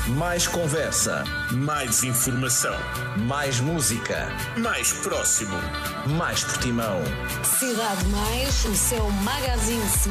Mais conversa. Mais informação. Mais música. Mais próximo. Mais Portimão. Cidade Mais, o seu magazine